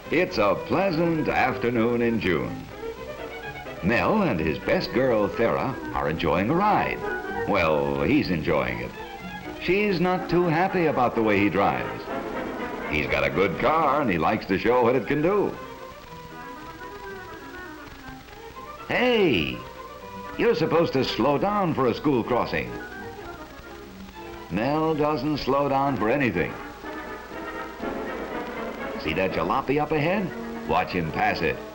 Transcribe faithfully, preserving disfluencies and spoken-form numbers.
It's a pleasant afternoon in June. Mel and his best girl, Thera, are enjoying a ride. Well, he's enjoying it. She's not too happy about the way he drives. He's got a good car and he likes to show what it can do. Hey, you're supposed to slow down for a school crossing. Mel doesn't slow down for anything. See that jalopy up ahead? Watch him pass it.